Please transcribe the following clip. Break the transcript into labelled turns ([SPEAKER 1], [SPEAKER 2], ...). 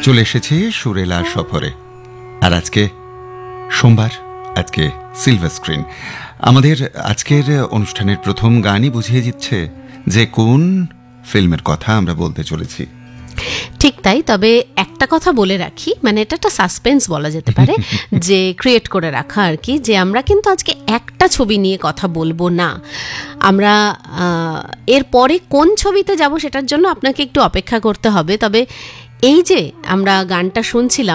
[SPEAKER 1] চলে এসেছি সুরেলা সফরে। আর আজকে সোমবার, আজকে সিলভার স্ক্রিন। আমাদের আজকের অনুষ্ঠানের প্রথম গানই বুঝিয়ে দিচ্ছে যে কোন ফিল্মের কথা আমরা বলতে চলেছি।
[SPEAKER 2] ঠিক তাই, তবে একটা কথা বলে রাখি, মানে এটা একটা সাসপেন্স বলা যেতে পারে, যে ক্রিয়েট করে রাখা আর কি, যে আমরা কিন্তু আজকে একটা ছবি নিয়ে কথা বলবো না। আমরা এর পরে কোন ছবিতে যাব সেটার জন্য আপনাকে একটু অপেক্ষা করতে হবে। তবে এই যে আমরা গানটা শুনছিলাম,